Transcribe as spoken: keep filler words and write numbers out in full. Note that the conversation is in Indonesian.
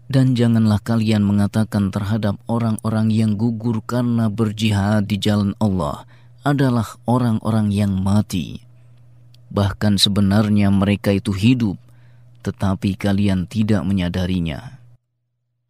Dan janganlah kalian mengatakan terhadap orang-orang yang gugur karena berjihad di jalan Allah adalah orang-orang yang mati. Bahkan sebenarnya mereka itu hidup, tetapi kalian tidak menyadarinya.